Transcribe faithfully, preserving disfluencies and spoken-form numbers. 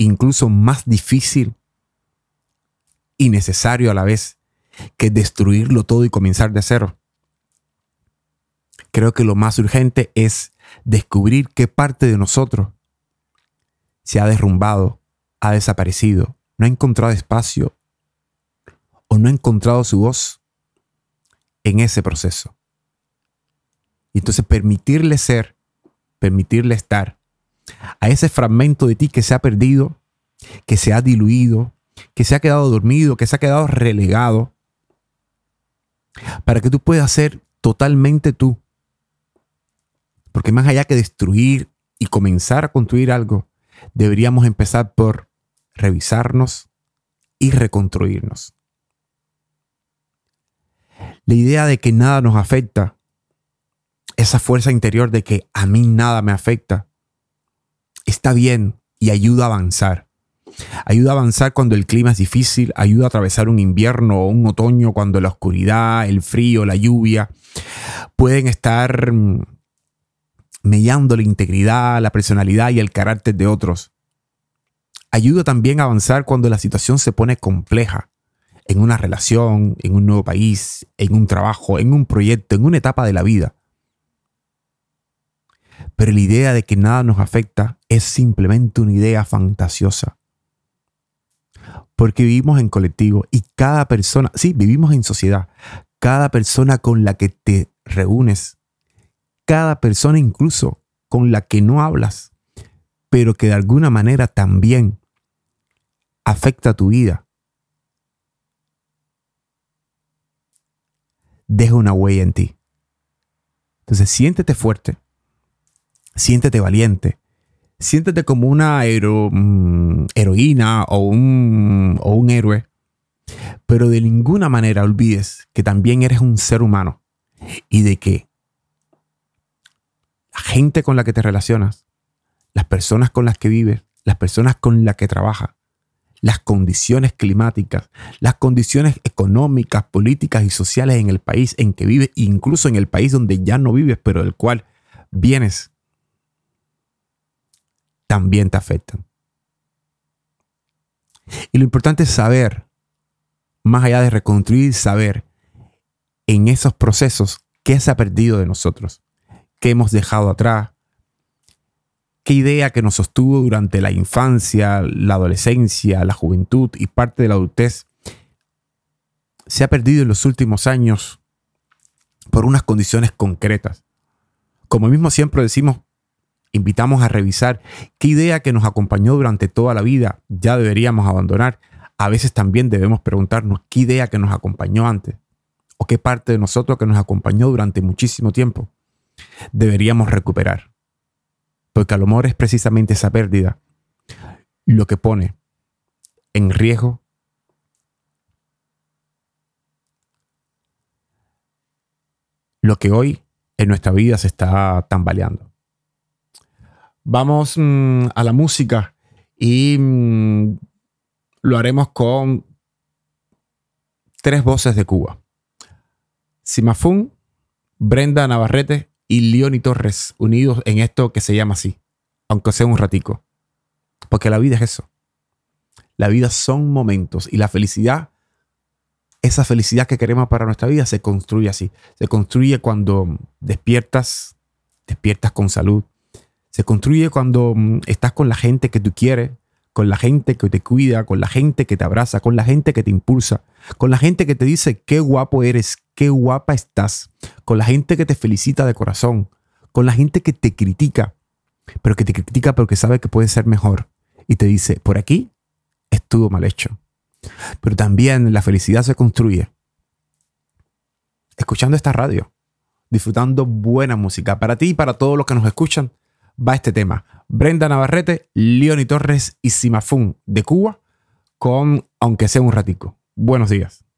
incluso más difícil y necesario a la vez que destruirlo todo y comenzar de cero. Creo que lo más urgente es descubrir qué parte de nosotros se ha derrumbado, ha desaparecido, no ha encontrado espacio o no ha encontrado su voz en ese proceso. Y entonces permitirle ser, permitirle estar a ese fragmento de ti que se ha perdido, que se ha diluido, que se ha quedado dormido, que se ha quedado relegado, para que tú puedas ser totalmente tú. Porque más allá que destruir y comenzar a construir algo, deberíamos empezar por revisarnos y reconstruirnos. La idea de que nada nos afecta, esa fuerza interior de que a mí nada me afecta, está bien y ayuda a avanzar. Ayuda a avanzar cuando el clima es difícil, ayuda a atravesar un invierno o un otoño cuando la oscuridad, el frío, la lluvia pueden estar mellando la integridad, la personalidad y el carácter de otros. Ayuda también a avanzar cuando la situación se pone compleja en una relación, en un nuevo país, en un trabajo, en un proyecto, en una etapa de la vida. Pero la idea de que nada nos afecta es simplemente una idea fantasiosa. Porque vivimos en colectivo y cada persona, sí, vivimos en sociedad. Cada persona con la que te reúnes, cada persona incluso con la que no hablas, pero que de alguna manera también afecta tu vida, deja una huella en ti. Entonces siéntete fuerte, siéntete valiente, siéntete como una hero, um, heroína o un, o un héroe, pero de ninguna manera olvides que también eres un ser humano y de que la gente con la que te relacionas, las personas con las que vives, las personas con las que trabajas, las condiciones climáticas, las condiciones económicas, políticas y sociales en el país en que vives, incluso en el país donde ya no vives, pero del cual vienes, también te afectan. Y lo importante es saber, más allá de reconstruir, saber en esos procesos qué se ha perdido de nosotros, qué hemos dejado atrás, qué idea que nos sostuvo durante la infancia, la adolescencia, la juventud y parte de la adultez se ha perdido en los últimos años por unas condiciones concretas. Como mismo siempre decimos, invitamos a revisar qué idea que nos acompañó durante toda la vida ya deberíamos abandonar. A veces también debemos preguntarnos qué idea que nos acompañó antes o qué parte de nosotros que nos acompañó durante muchísimo tiempo deberíamos recuperar. Porque a lo mejor es precisamente esa pérdida lo que pone en riesgo lo que hoy en nuestra vida se está tambaleando. Vamos mmm, a la música y mmm, lo haremos con tres voces de Cuba. Cimafún, Brenda Navarrete y Leoni Torres, unidos en esto que se llama así, aunque sea un ratico. Porque la vida es eso. La vida son momentos y la felicidad, esa felicidad que queremos para nuestra vida se construye así. Se construye cuando despiertas, despiertas con salud. Se construye cuando estás con la gente que tú quieres, con la gente que te cuida, con la gente que te abraza, con la gente que te impulsa, con la gente que te dice qué guapo eres, qué guapa estás, con la gente que te felicita de corazón, con la gente que te critica, pero que te critica porque sabe que puede ser mejor y te dice, por aquí estuvo mal hecho. Pero también la felicidad se construye escuchando esta radio, disfrutando buena música. Para ti y para todos los que nos escuchan, va este tema. Brenda Navarrete, Leoni Torres y Cimafún de Cuba con Aunque sea un ratico. Buenos días.